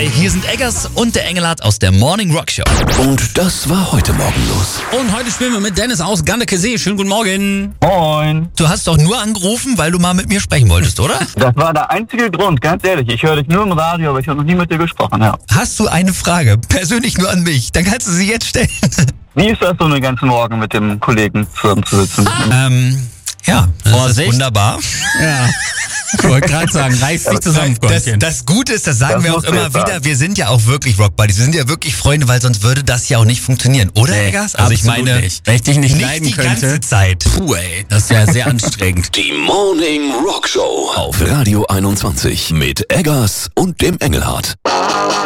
Hi, hier sind Eggers und der Engelhardt aus der Morning Rock Show. Und das war heute Morgen los. Und heute spielen wir mit Dennis aus Gannekesee. Schönen guten Morgen. Moin. Du hast doch nur angerufen, weil du mal mit mir sprechen wolltest, oder? Das war der einzige Grund, ganz ehrlich. Ich höre dich nur im Radio, aber ich habe noch nie mit dir gesprochen, ja. Hast du eine Frage, persönlich nur an mich, dann kannst du sie jetzt stellen. Wie ist das so einen ganzen Morgen mit dem Kollegen zusammenzusitzen? Ja, das Vorsicht. ist wunderbar. Ja. Ich wollte gerade sagen, reiß dich zusammen, Freundchen. Das Gute ist, das sagen Das wir auch musst du immer jetzt wieder, sagen. wir sind ja auch wirklich Rock Buddies, wir sind ja wirklich Freunde, weil sonst würde das ja auch nicht funktionieren, oder Eggers? Also ich absolut meine, nicht. Wenn ich dich nicht leiden die könnte. ganze Zeit. Puh, ey, das ist ja sehr anstrengend. Die Morning Rock Show auf Radio 21 mit Eggers und dem Engelhardt.